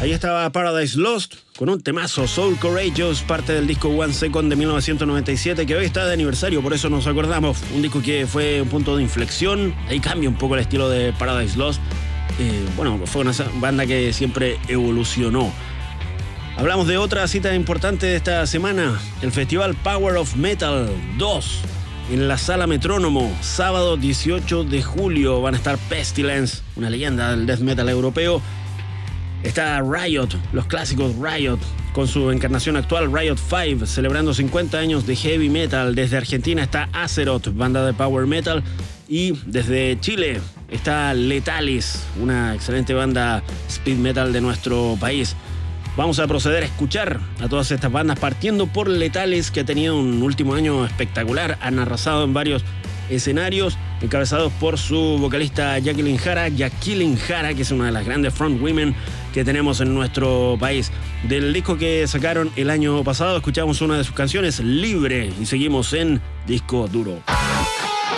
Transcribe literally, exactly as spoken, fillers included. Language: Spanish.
Ahí estaba Paradise Lost con un temazo, Soul Courageous, parte del disco One Second de mil novecientos noventa y siete, que hoy está de aniversario, por eso nos acordamos. Un disco que fue un punto de inflexión, ahí cambia un poco el estilo de Paradise Lost. Eh, bueno, fue una banda que siempre evolucionó. Hablamos de otra cita importante de esta semana, el Festival Power of Metal dos. En la Sala Metrónomo, sábado dieciocho de julio, van a estar Pestilence, una leyenda del death metal europeo. Está Riot, los clásicos Riot, con su encarnación actual Riot cinco, celebrando cincuenta años de heavy metal. Desde Argentina está Azeroth, banda de power metal. Y desde Chile está Letalis, una excelente banda speed metal de nuestro país. Vamos a proceder a escuchar a todas estas bandas, partiendo por Letalis, que ha tenido un último año espectacular. Han arrasado en varios escenarios, encabezados por su vocalista Jacqueline Jara, Jacqueline Jara, que es una de las grandes frontwomen que tenemos en nuestro país. Del disco que sacaron el año pasado, escuchamos una de sus canciones, Libre, y seguimos en Disco Duro.